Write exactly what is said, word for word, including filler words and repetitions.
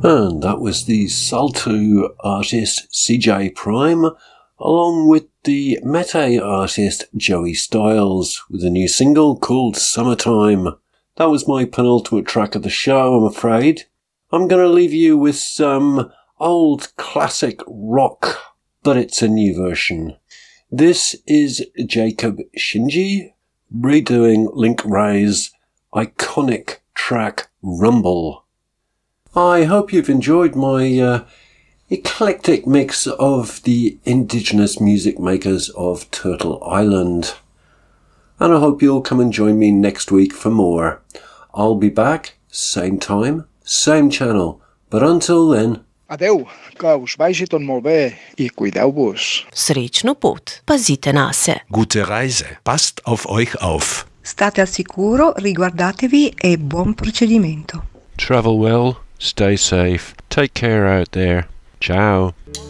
And that was the Salto artist C J Prime, along with the Mete artist Joey Styles, with a new single called Summertime. That was my penultimate track of the show, I'm afraid. I'm going to leave you with some old classic rock, but it's a new version. This is Jacob Shinji redoing Link Wray's iconic track Rumble. I hope you've enjoyed my uh, eclectic mix of the indigenous music makers of Turtle Island. And I hope you'll come and join me next week for more. I'll be back, same time, same channel. But until then... Adeu, que us vagi tot molt bé i cuideu-vos. Srečno pot, pazite na se. Gute Reise, passt auf euch auf. State al sicuro, riguardatevi e buon procedimento. Travel well, stay safe, take care out there. Ciao.